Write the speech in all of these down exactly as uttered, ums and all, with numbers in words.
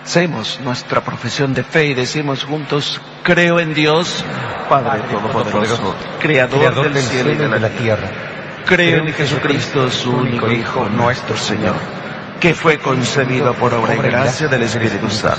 Hacemos nuestra profesión de fe y decimos juntos: creo en Dios, Padre Todopoderoso, Creador, Creador del, del cielo y de la, la tierra. Creo en Jesucristo, su único Hijo, nuestro Señor, que fue concebido por obra y gracia del Espíritu Santo.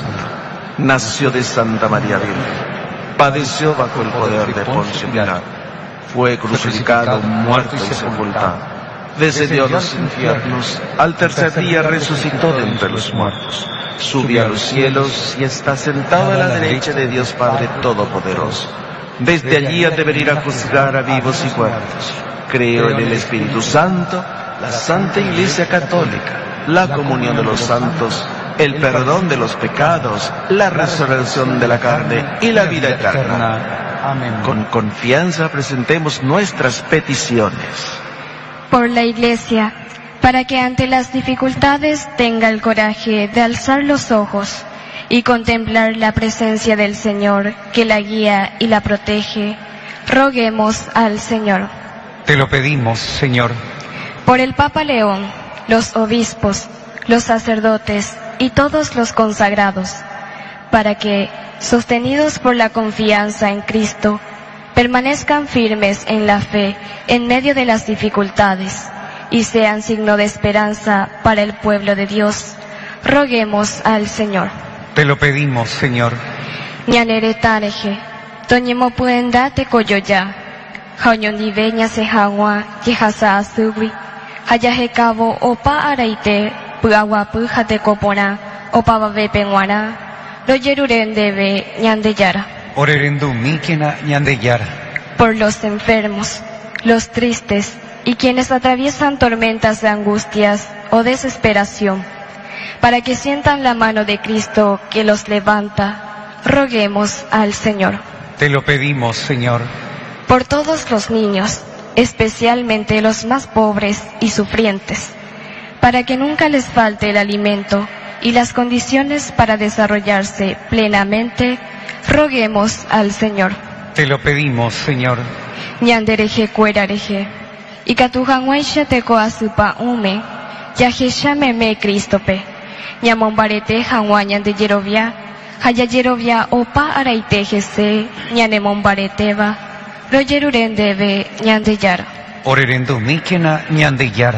Nació de Santa María Virgen, padeció bajo el poder de Poncio Pilato, fue crucificado, muerto y sepultado. Descendió a los infiernos, al tercer día resucitó de entre los muertos, subió a los cielos y está sentado a la derecha de Dios Padre Todopoderoso. Desde allí ha de venir a juzgar a vivos y muertos. Creo en el Espíritu Santo, la Santa Iglesia Católica, la comunión de los santos, el perdón de los pecados, la resurrección de la carne y la vida eterna. Amén. Con confianza presentemos nuestras peticiones. Por la Iglesia, para que ante las dificultades tenga el coraje de alzar los ojos y contemplar la presencia del Señor que la guía y la protege, roguemos al Señor. Te lo pedimos, Señor. Por el Papa León, los obispos, los sacerdotes y todos los consagrados, para que, sostenidos por la confianza en Cristo, permanezcan firmes en la fe en medio de las dificultades y sean signo de esperanza para el pueblo de Dios, roguemos al Señor. Te lo pedimos, Señor. Ñanere tareje, toñemo puenda te coyoya, jañonive ñasejawa, yehasa asugui, hayaje cabo opa araite, puagua pujate copona, opa babe penguana, lo yerurendebe ñandeyara. Orerendu mikena ñandeyara. Por los enfermos, los tristes y quienes atraviesan tormentas de angustias o desesperación, para que sientan la mano de Cristo que los levanta, roguemos al Señor. Te lo pedimos, Señor. Por todos los niños, especialmente los más pobres y sufrientes, para que nunca les falte el alimento y las condiciones para desarrollarse plenamente, roguemos al Señor. Te lo pedimos, Señor. Ñandereje cuerareje, y catujanguaisha te coasupa ume, yajesha meme Cristope, ñamombarete janguañan de yerovia, hayayerovia opa araitejese, ñanemombareteba, lo yerurendebe ñandeyara. Orerendo mikena ñandeyara.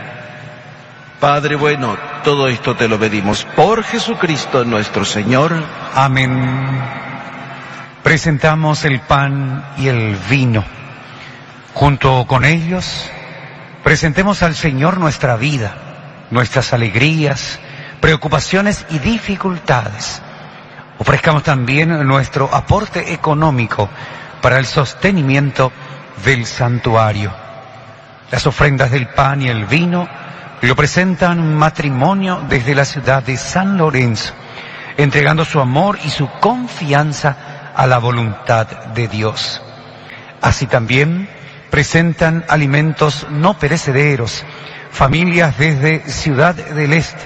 Padre bueno, todo esto te lo pedimos por Jesucristo nuestro Señor. Amén. Presentamos el pan y el vino. Junto con ellos, presentemos al Señor nuestra vida, nuestras alegrías, preocupaciones y dificultades. Ofrezcamos también nuestro aporte económico para el sostenimiento del santuario. Las ofrendas del pan y el vino lo presentan un matrimonio desde la ciudad de San Lorenzo, entregando su amor y su confianza a la voluntad de Dios. Así también presentan alimentos no perecederos, familias desde Ciudad del Este,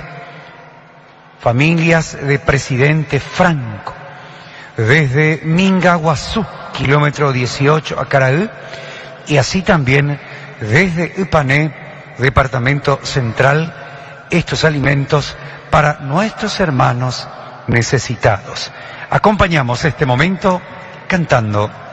familias de Presidente Franco, desde Mingaguazú, kilómetro dieciocho a Caraú, y así también desde Ipané, Departamento Central, estos alimentos para nuestros hermanos necesitados. Acompañamos este momento cantando